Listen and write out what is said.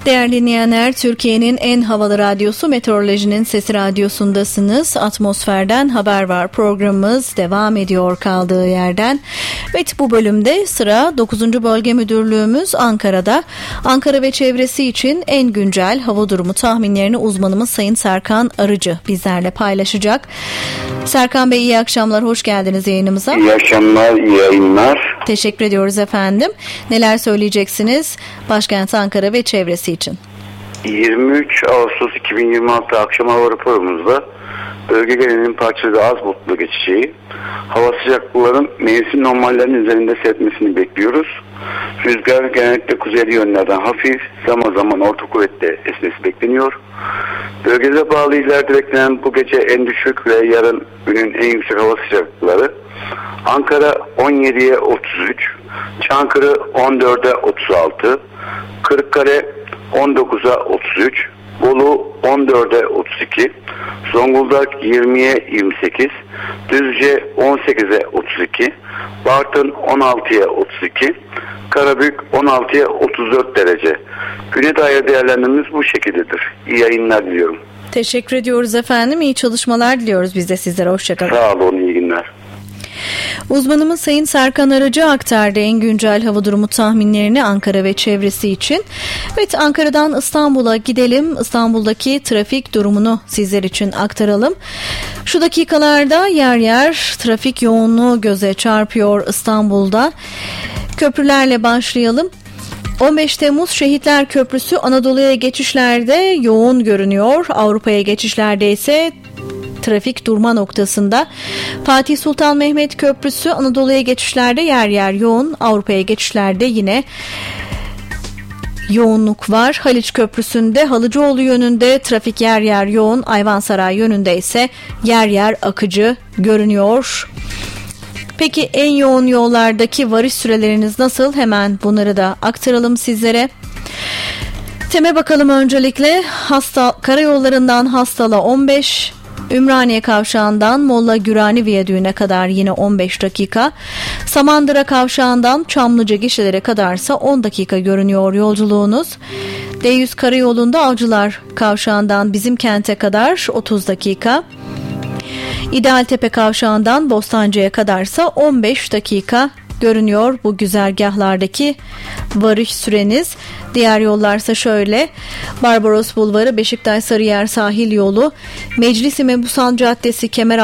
Değerli dinleyenler, Türkiye'nin en havalı radyosu Meteorolojinin Sesi Radyosu'ndasınız. Atmosferden Haber Var programımız devam ediyor kaldığı yerden. Evet, bu bölümde sıra 9. Bölge Müdürlüğümüz Ankara'da. Ankara ve çevresi için en güncel hava durumu tahminlerini uzmanımız Sayın Serkan Arıcı bizlerle paylaşacak. Serkan Bey, iyi akşamlar, hoş geldiniz yayınımıza. İyi akşamlar, iyi yayınlar. Teşekkür ediyoruz efendim. Neler söyleyeceksiniz başkent Ankara ve çevresi için? 23 Ağustos 2026 akşam hava raporumuzda bölge genelinin parçalı az bulutlu geçeceği, hava sıcaklıklarının mevsim normallerinin üzerinde seyretmesini bekliyoruz. Rüzgar genellikle kuzeyli yönlerden hafif, zaman zaman orta kuvvetle esmesi bekleniyor. Bölgede bağlı illerde beklenen bu gece en düşük ve yarın günün en yüksek hava sıcaklıkları: Ankara 17'ye 33, Çankırı 14'e 36, Kırıkkale 19'a 33, Bolu 14'e 32, Zonguldak 20'ye 28, Düzce 18'e 32, Bartın 16'ya 32, Karabük 16'ya 34 derece. Güne dair değerlendirmemiz bu şekildedir. İyi yayınlar diliyorum. Teşekkür ediyoruz efendim. İyi çalışmalar diliyoruz biz de sizlere. Hoşçakalın. Sağ olun, iyi günler. Uzmanımız Sayın Serkan Arıcı aktardı en güncel hava durumu tahminlerini Ankara ve çevresi için. Evet, Ankara'dan İstanbul'a gidelim. İstanbul'daki trafik durumunu sizler için aktaralım. Şu dakikalarda yer yer trafik yoğunluğu göze çarpıyor İstanbul'da. Köprülerle başlayalım. 15 Temmuz Şehitler Köprüsü Anadolu'ya geçişlerde yoğun görünüyor. Avrupa'ya geçişlerde ise trafik durma noktasında. Fatih Sultan Mehmet Köprüsü Anadolu'ya geçişlerde yer yer yoğun. Avrupa'ya geçişlerde yine yoğunluk var. Haliç Köprüsü'nde Halıcıoğlu yönünde trafik yer yer yoğun. Ayvansaray yönünde ise yer yer akıcı görünüyor. Peki en yoğun yollardaki varış süreleriniz nasıl? Hemen bunları da aktaralım sizlere. TEM'e bakalım öncelikle. Karayollarından Hastal'a 15, Ümraniye Kavşağı'ndan Molla Gürani Viyadüğü'ne kadar yine 15 dakika. Samandıra Kavşağı'ndan Çamlıca gişelere kadarsa 10 dakika görünüyor yolculuğunuz. D100 Karayolu'nda Avcılar Kavşağı'ndan Bizimkent'e kadar 30 dakika. İdealtepe Kavşağı'ndan Bostancı'ya kadarsa 15 dakika görünüyor bu güzergahlardaki varış süreniz. Diğer yollarsa şöyle: Barbaros Bulvarı, Beşiktaş Sarıyer Sahil Yolu, Meclis-i Mebusan Caddesi, Kemer